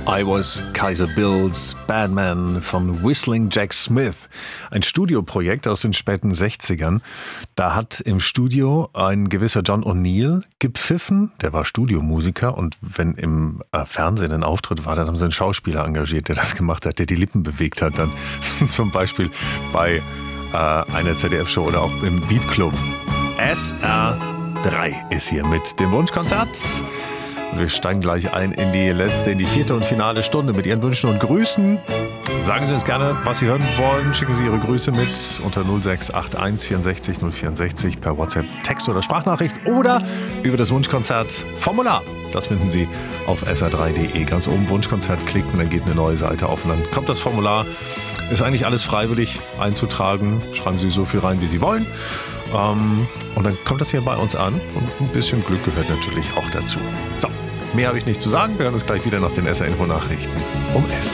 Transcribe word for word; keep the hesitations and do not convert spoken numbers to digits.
I Was Kaiser Bill's Bad Man von Whistling Jack Smith. Ein Studioprojekt aus den späten sechzigern. Da hat im Studio ein gewisser John O'Neill gepfiffen. Der war Studiomusiker und wenn im äh, Fernsehen ein Auftritt war, dann haben sie einen Schauspieler engagiert, der das gemacht hat, der die Lippen bewegt hat. Dann zum Beispiel bei äh, einer Z D F-Show oder auch im Beat Club. S R drei ist hier mit dem Wunschkonzert. Wir steigen gleich ein in die letzte, in die vierte und finale Stunde mit Ihren Wünschen und Grüßen. Sagen Sie uns gerne, was Sie hören wollen. Schicken Sie Ihre Grüße mit unter null sechs acht eins vierundsechzig null vierundsechzig per WhatsApp, Text oder Sprachnachricht oder über das Wunschkonzert-Formular. Das finden Sie auf s r drei punkt de. Ganz oben Wunschkonzert klicken, dann geht eine neue Seite auf und dann kommt das Formular. Ist eigentlich alles freiwillig einzutragen. Schreiben Sie so viel rein, wie Sie wollen. Ähm, und dann kommt das hier bei uns an und ein bisschen Glück gehört natürlich auch dazu. So, mehr habe ich nicht zu sagen. Wir hören uns gleich wieder nach den S R-Info-Nachrichten um elf.